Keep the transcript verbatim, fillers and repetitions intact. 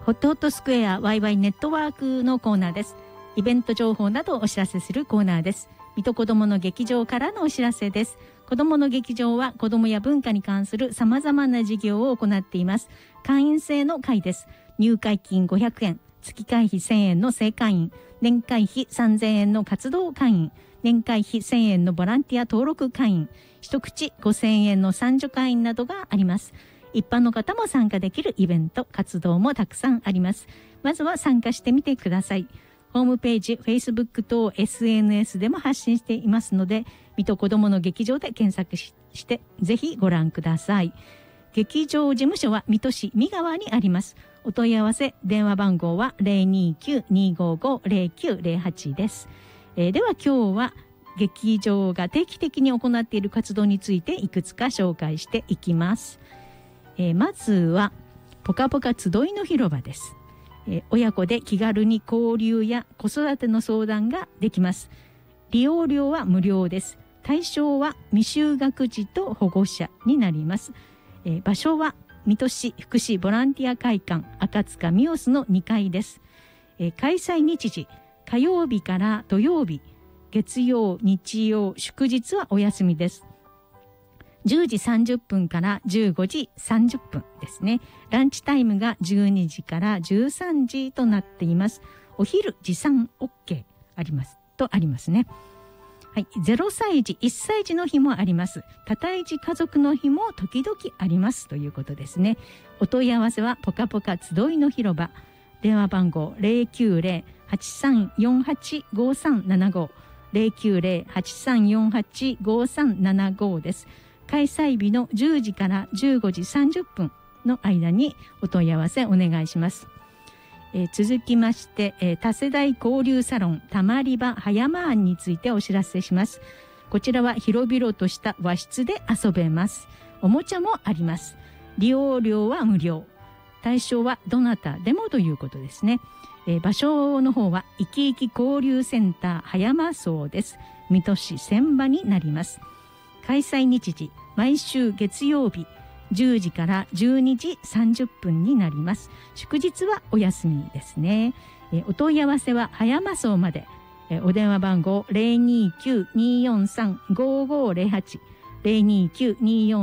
ホットホットスクエアワイワイネットワークのコーナーです。イベント情報などをお知らせするコーナーです。水戸こどもの劇場からのお知らせです。子どもの劇場は子どもや文化に関するさまざまな事業を行っています。会員制の会です。入会金ごひゃくえん、月会費せんえんの正会員、年会費さんぜんえんの活動会員、年会費せんえんのボランティア登録会員、一口ごせんえんの参助会員などがあります。一般の方も参加できるイベント、活動もたくさんあります。まずは参加してみてください。ホームページ、Facebook 等 エスエヌエス でも発信していますので、水戸こどもの劇場で検索 し, してぜひご覧ください。劇場事務所は水戸市三川にあります。お問い合わせ電話番号は ゼロにきゅう にーごーごーゼロきゅうゼロはち です。えー、では今日は劇場が定期的に行っている活動についていくつか紹介していきます。えー、まずはぽかぽか集いの広場です。えー、親子で気軽に交流や子育ての相談ができます。利用料は無料です。対象は未就学児と保護者になります。えー、場所は水戸市福祉ボランティア会館赤塚ミオスのにかいです。えー、開催日時火曜日から土曜日、月曜日曜祝日はお休みです。じゅうじさんじゅっぷんからじゅうごじさんじゅっぷんですね。ランチタイムがじゅうにじからじゅうさんじとなっています。お昼持参 OK ありますとありますね。はい、ゼロさい児いっさい児の日もあります。多胎児家族の日も時々ありますということですね。お問い合わせはぽかぽか集いの広場、電話番号 ゼロきゅうゼロ はちさんよんはち ごさんななご ゼロきゅうゼロ はちさんよんはち ごさんななごです。開催日のじゅうじからじゅうごじさんじゅっぷんの間にお問い合わせお願いします。えー、続きまして、えー、多世代交流サロンたまり場葉山庵についてお知らせします。こちらは広々とした和室で遊べます。おもちゃもあります。利用料は無料。対象はどなたでもということですね。えー、場所の方は生き生き交流センター葉山荘です。水戸市千葉になります。開催日時毎週月曜日じゅうじからじゅうにじさんじゅっぷんになります。祝日はお休みですね。えお問い合わせは葉山荘まで。えお電話番号 ゼロにきゅう にーよんさん ごーごーゼロはち ゼロにきゅう にーよん